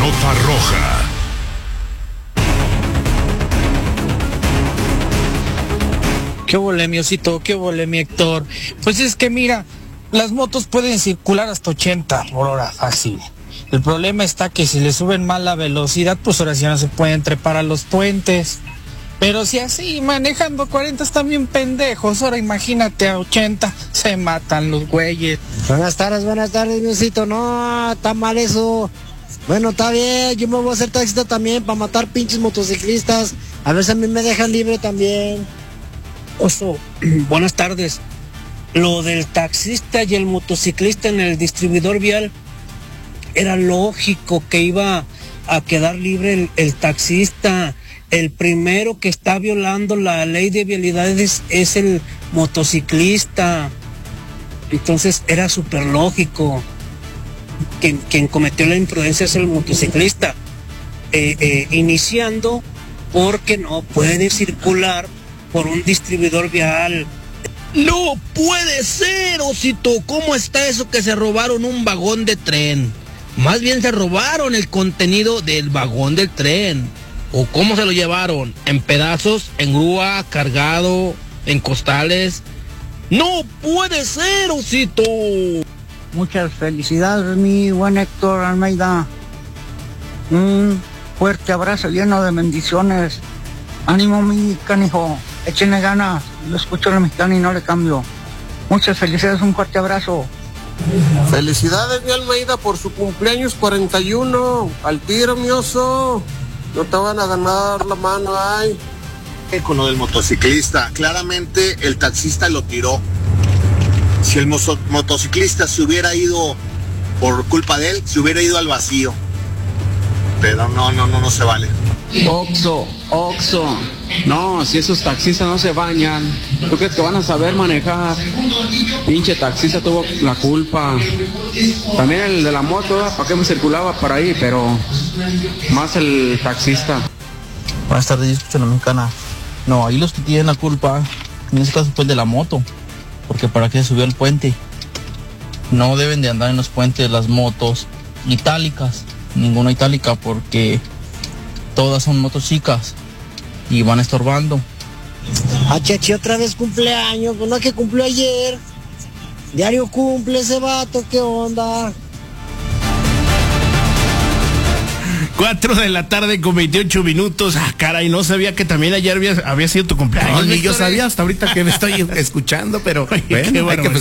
Nota roja. ¿Qué huele, mi Osito? ¿Qué huele, mi Héctor? Pues es que mira, las motos pueden circular hasta 80 por hora fácil. El problema está que si le suben mal la velocidad, pues ahora sí no se pueden trepar a los puentes. Pero si así, manejando 40 están bien pendejos. Ahora imagínate a 80, se matan los güeyes. Buenas tardes, mi Osito. No, está mal eso. Bueno, está bien, yo me voy a hacer taxista también para matar pinches motociclistas. A ver si a mí me dejan libre también. Oso, buenas tardes. Lo del taxista y el motociclista en el distribuidor vial, era lógico que iba a quedar libre el taxista. El primero que está violando la ley de vialidades es el motociclista. Entonces era súper lógico. Quien cometió la imprudencia es el motociclista. Iniciando porque no puede circular por un distribuidor vial. No puede ser, Osito. ¿Cómo está eso que se robaron un vagón de tren? Más bien se robaron el contenido del vagón del tren. ¿O cómo se lo llevaron? ¿En pedazos? ¿En grúa? ¿Cargado? ¿En costales? ¡No puede ser, Osito! Muchas felicidades, mi buen Héctor Almeida. Un fuerte abrazo lleno de bendiciones. Ánimo, mi canijo. Échenle ganas. Lo escucho al mexicano y no le cambio. Muchas felicidades, un fuerte abrazo. Felicidades, mi Almeida, por su cumpleaños 41. Al tiro, mi oso. No te van a ganar la mano, ay. Con lo del motociclista, claramente el taxista lo tiró. Si el motociclista se hubiera ido por culpa de él, se hubiera ido al vacío. Pero no se vale. Oxo. No, si esos taxistas no se bañan, ¿tú crees que van a saber manejar? Pinche taxista tuvo la culpa. También el de la moto, ¿para qué me circulaba por ahí? Pero más el taxista. Buenas tardes, yo escucho a la mexicana. No, ahí los que tienen la culpa, en este caso fue el de la moto, porque para qué se subió al puente. No deben de andar en los puentes las motos itálicas, ninguna itálica, porque todas son motos chicas y van estorbando. Chachi, otra vez cumpleaños, pues no, que cumplió ayer. Diario cumple ese vato, ¿qué onda? 4 de la tarde con 28 minutos. Ah, caray, no sabía que también ayer había sido tu cumpleaños. No, ni yo sabía hasta ahorita que me estoy escuchando, pero bueno, qué bueno.